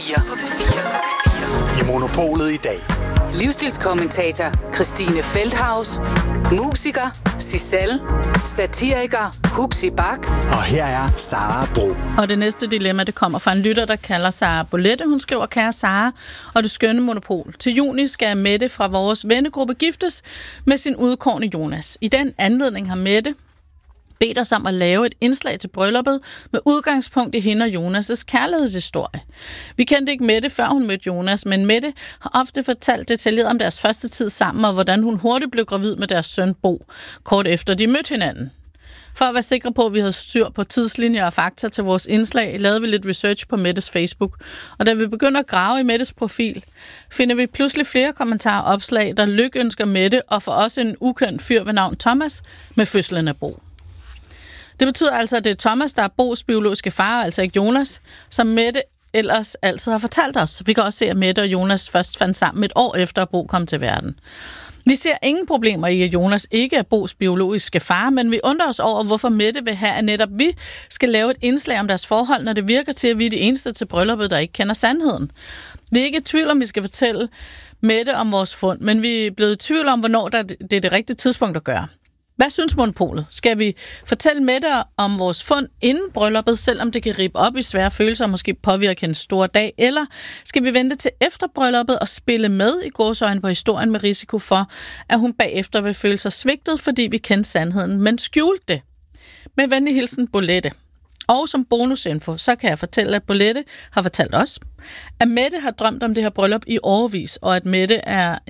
I Monopolet i dag. Livsstilskommentator Christine Feldhaus, musiker Sissel, satiriker Huxi Bach. Og her er Sara Bro. Og det næste dilemma, det kommer fra en lytter, der kalder Sara Bolette. Hun skriver: kære Sara og det skønne Monopol. Til juni skal Mette fra vores vennegruppe giftes med sin udkårne Jonas. I den anledning har Mette bedt os om at lave et indslag til brylluppet med udgangspunkt i hende og Jonas' kærlighedshistorie. Vi kendte ikke Mette, før hun mødte Jonas, men Mette har ofte fortalt detaljeret om deres første tid sammen, og hvordan hun hurtigt blev gravid med deres søn Bo, kort efter de mødte hinanden. For at være sikre på, at vi havde styr på tidslinjer og fakta til vores indslag, lavede vi lidt research på Mettes Facebook. Og da vi begynder at grave i Mettes profil, finder vi pludselig flere kommentarer og opslag, der lykønsker Mette og for os en ukendt fyr ved navn Thomas med fødslen af Bo. Det betyder altså, at det er Thomas, der er Bos biologiske far, altså ikke Jonas, som Mette ellers altid har fortalt os. Vi kan også se, at Mette og Jonas først fandt sammen et år efter, at Bo kom til verden. Vi ser ingen problemer i, at Jonas ikke er Bos biologiske far, men vi undrer os over, hvorfor Mette vil have, at netop vi skal lave et indslag om deres forhold, når det virker til, at vi er de eneste til brylluppet, der ikke kender sandheden. Vi er ikke i tvivl om, vi skal fortælle Mette om vores fund, men vi er blevet i tvivl om, hvornår det er det rigtige tidspunkt at gøre. Hvad synes Monopolet? Skal vi fortælle Mette om vores fund inden brylluppet, selvom det kan ribe op i svære følelser og måske påvirke en stor dag? Eller skal vi vente til efter brylluppet og spille med i gåseøjne på historien med risiko for, at hun bagefter vil føle sig svigtet, fordi vi kendte sandheden, men skjulte det? Med venlig hilsen, Bolette. Og som bonusinfo, så kan jeg fortælle, at Bolette har fortalt os, at Mette har drømt om det her bryllup i årevis, og at Mette er